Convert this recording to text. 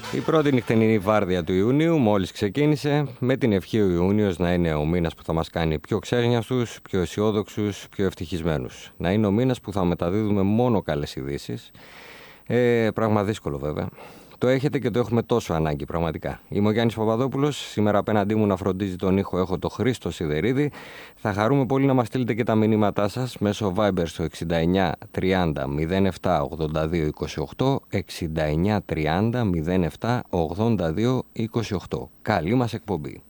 Η πρώτη νυχτενινή βάρδια του Ιουνίου μόλις ξεκίνησε, με την ευχή ο Ιούνιος να είναι ο μήνας που θα μας κάνει πιο ξέγνιαστους, πιο αισιόδοξους, πιο ευτυχισμένους. Να είναι ο μήνας που θα μεταδίδουμε μόνο καλές ειδήσεις. Πράγμα δύσκολο βέβαια. Το έχετε και το έχουμε τόσο ανάγκη πραγματικά. Είμαι ο Γιάννης Παπαδόπουλος. Σήμερα απέναντί μου να φροντίζει τον ήχο έχω το Χρήστο Σιδερίδη. Θα χαρούμε πολύ να μας στείλετε και τα μηνύματά σας μέσω Viber στο 69 30 07 82 28. 69 30 07 82 28. Καλή μας εκπομπή.